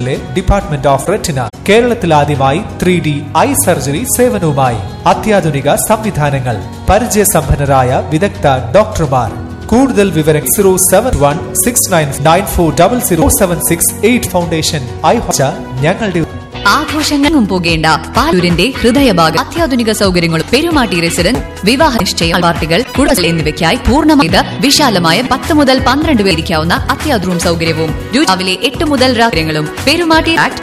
ഹോസ്പിറ്റലിലെ department of retina കേരളത്തിൽ ആദ്യമായി 3D ഐ സർജറി സേവനവുമായി അത്യാധുനിക സംവിധാനങ്ങൾ, പരിചയസമ്പന്നരായ വിദഗ്ധ ഡോക്ടർമാർ. കൂടുതൽ വിവരം 0716994000768 ഫൗണ്ടേഷൻ ഐ ഞങ്ങളുടെ ആഘോഷങ്ങൾക്കും പോകേണ്ട പാലൂരിന്റെ ഹൃദയഭാഗം അത്യാധുനിക സൗകര്യങ്ങളും പെരുമാട്ടി റെസിഡന്റ്, വിവാഹ നിശ്ചയ പാർട്ടികൾ, കുടൽ എന്നിവയ്ക്കായി പൂർണ്ണമായത് വിശാലമായ 10 മുതൽ 12 പേർ ഇരിക്കാവുന്ന അത്യാധുനിക സൗകര്യവും രാവിലെ 8 മുതൽ രാത്രികളും. Perumatty act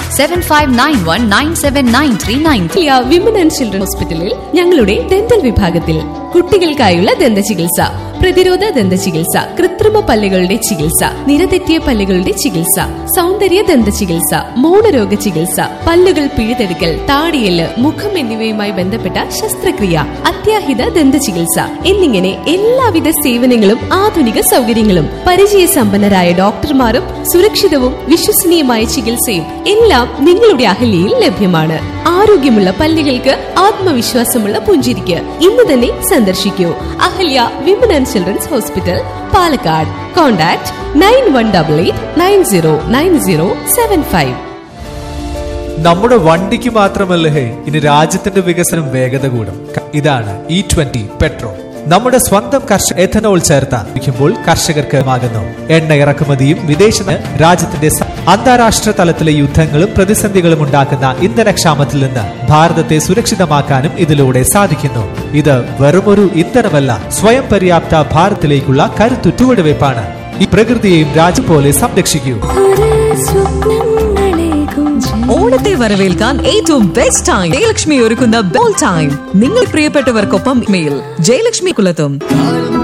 7591979393. Women and children ഹോസ്പിറ്റലിൽ ഞങ്ങളുടെ ഡെന്റൽ വിഭാഗത്തിൽ കുട്ടികൾക്കായുള്ള ദന്ത ചികിത്സ, പ്രതിരോധ ദന്ത ചികിത്സ, കൃത്രിമ പല്ലുകളുടെ ചികിത്സ, നിരതെറ്റിയ പല്ലുകളുടെ ചികിത്സ, സൗന്ദര്യ ദന്ത ചികിത്സ, മൗനരോഗ ചികിത്സ, പല്ലുകൾ പിഴുതെടുക്കൽ, താടിയെല്ല്, മുഖം എന്നിവയുമായി ബന്ധപ്പെട്ട ശസ്ത്രക്രിയ, അത്യാഹിത ദന്ത ചികിത്സ എന്നിങ്ങനെ എല്ലാവിധ സേവനങ്ങളും ആധുനിക സൗകര്യങ്ങളും പരിചയസമ്പന്നരായ ഡോക്ടർമാരും സുരക്ഷിതവും വിശ്വസനീയമായ ചികിത്സയും എല്ലാം നിങ്ങളുടെ അഹല്യയിൽ ലഭ്യമാണ്. ആരോഗ്യമുള്ള പല്ലുകൾക്ക് ആത്മവിശ്വാസമുള്ള പുഞ്ചിരിക്ക് ഇന്ന് തന്നെ സന്ദർശിക്കൂ Ahalya women and children's hospital, Palakkad. Contact 9188909075. നമ്മുടെ വണ്ടിക്ക് മാത്രമല്ല ഇനി രാജ്യത്തിന്റെ വികസനം വേഗത കൂടും. ഇതാണ് E20 പെട്രോൾ. നമ്മുടെ സ്വന്തം കർഷക എഥനോൾ ചേർത്താകുമ്പോൾ കർഷകർക്ക് ആകുന്നു. എണ്ണ ഇറക്കുമതിയും വിദേശ രാജ്യത്തിന്റെ അന്താരാഷ്ട്ര തലത്തിലെ യുദ്ധങ്ങളും പ്രതിസന്ധികളും ഉണ്ടാക്കുന്ന ഇന്ധനക്ഷാമത്തിൽ നിന്ന് ഭാരതത്തെ സുരക്ഷിതമാക്കാനും ഇതിലൂടെ സാധിക്കുന്നു. ഇത് വെറുമൊരു ഇന്ധനമല്ല, സ്വയം പര്യാപ്ത ഭാരതത്തിലേക്കുള്ള കരുത്തുറ്റുവടുവയ്പ്പാണ്. ഈ പ്രകൃതിയെയും രാജ്യം പോലെ സംരക്ഷിക്കൂ. ഓണത്തെ വരവേൽക്കാൻ ഏറ്റവും ബെസ്റ്റ് ടൈം ജയലക്ഷ്മി ഒരുക്കുന്ന ബോൾ ടൈം. നിങ്ങൾ പ്രിയപ്പെട്ടവർക്കൊപ്പം മെയിൽ ജയലക്ഷ്മി കുലത്തും.